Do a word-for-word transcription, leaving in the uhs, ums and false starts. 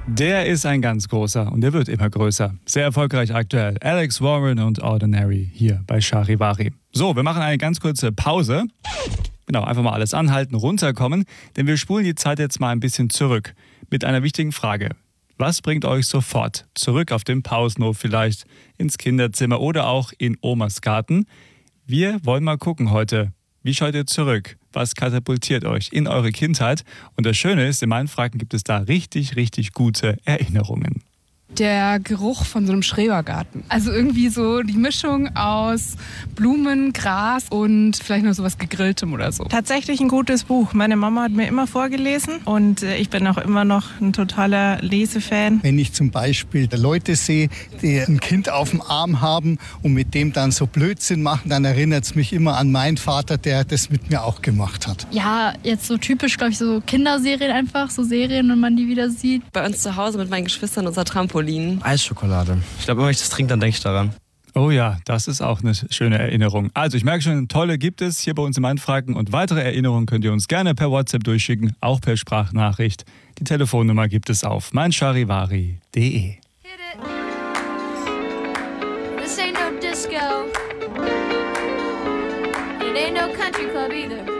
Der ist ein ganz großer und der wird immer größer. Sehr erfolgreich aktuell. Alex Warren und Ordinary hier bei Charivari. So, wir machen eine ganz kurze Pause. Genau, einfach mal alles anhalten, runterkommen, denn wir spulen die Zeit jetzt mal ein bisschen zurück mit einer wichtigen Frage. Was bringt euch sofort zurück auf den Pausenhof, vielleicht ins Kinderzimmer oder auch in Omas Garten? Wir wollen mal gucken heute. Wie schaut ihr zurück? Was katapultiert euch in eure Kindheit? Und das Schöne ist, in meinen Fragen gibt es da richtig, richtig gute Erinnerungen. Der Geruch von so einem Schrebergarten. Also irgendwie so die Mischung aus Blumen, Gras und vielleicht noch sowas Gegrilltem oder so. Tatsächlich ein gutes Buch. Meine Mama hat mir immer vorgelesen und ich bin auch immer noch ein totaler Lesefan. Wenn ich zum Beispiel Leute sehe, die ein Kind auf dem Arm haben und mit dem dann so Blödsinn machen, dann erinnert es mich immer an meinen Vater, der das mit mir auch gemacht hat. Ja, jetzt so typisch, glaube ich, so Kinderserien einfach, so Serien, wenn man die wieder sieht. Bei uns zu Hause mit meinen Geschwistern unser Trampolin. Eisschokolade. Ich glaube, wenn ich das trinke, dann denke ich daran. Oh ja, das ist auch eine schöne Erinnerung. Also ich merke schon, tolle gibt es hier bei uns im Anfragen und weitere Erinnerungen könnt ihr uns gerne per WhatsApp durchschicken, auch per Sprachnachricht. Die Telefonnummer gibt es auf meincharivari punkt de. This ain't no disco. It ain't no country club either.